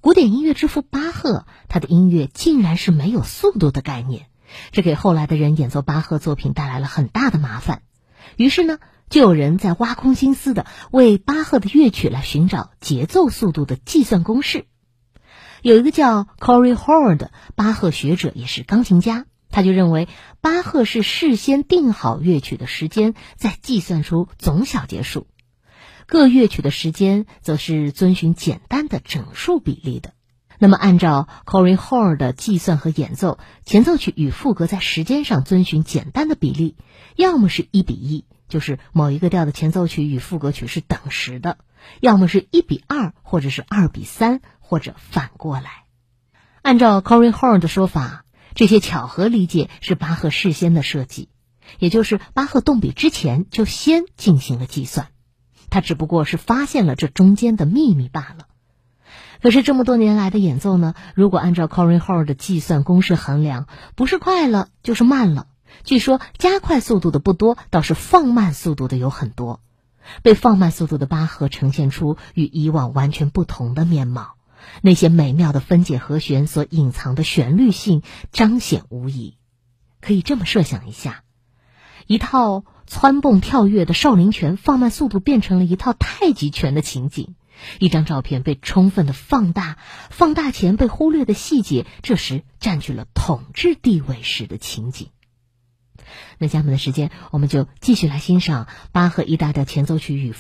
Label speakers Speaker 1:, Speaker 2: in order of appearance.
Speaker 1: 古典音乐之父巴赫，他的音乐竟然是没有速度的概念，这给后来的人演奏巴赫作品带来了很大的麻烦。于是呢，就有人在挖空心思的为巴赫的乐曲来寻找节奏速度的计算公式。有一个叫 Corey Hall 的巴赫学者，也是钢琴家，他就认为巴赫是事先定好乐曲的时间，再计算出总小节数。各乐曲的时间则是遵循简单的整数比例的。那么按照 Corey Hall 的计算和演奏，前奏曲与副歌在时间上遵循简单的比例，要么是1:1，就是某一个调的前奏曲与副歌曲是等时的，要么是1:2，或者是2:3，或者反过来。按照 Corey Hall 的说法，这些巧合理解是巴赫事先的设计，也就是巴赫动笔之前就先进行了计算，他只不过是发现了这中间的秘密罢了。可是这么多年来的演奏呢，如果按照 Corey Hall 的计算公式衡量，不是快了就是慢了。据说加快速度的不多，倒是放慢速度的有很多。被放慢速度的巴赫呈现出与以往完全不同的面貌，那些美妙的分解和弦所隐藏的旋律性彰显无疑。可以这么设想一下，一套蹿蹦跳跃的少林拳放慢速度变成了一套太极拳的情景，一张照片被充分的放大，放大前被忽略的细节，这时占据了统治地位时的情景。那下面的时间，我们就继续来欣赏巴赫 E 大调前奏曲与